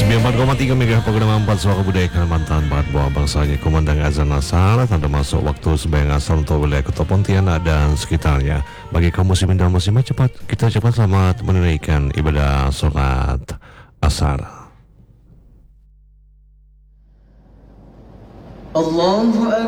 94,3 MHz program 4 Suara Budaya Kalimantan Barat Bawah Bangsanya kumandang azan asar tanda masuk waktu sembahyang asar untuk wilayah Kota Pontianak dan sekitarnya. Bagi kaum muslimin dan muslimat kita cepat selamat menunaikan ibadah sholat asar. Allahu